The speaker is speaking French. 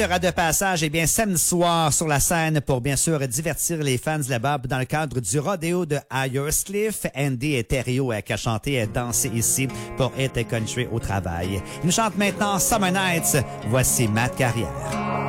Sera de passage, samedi soir sur la scène pour bien sûr divertir les fans là-bas dans le cadre du rodéo de Ayerscliff. Andy et Terrio qui a chanté et dansé ici pour Hit Country au travail. Il nous chante maintenant Summer Nights. Voici Matt Carrière.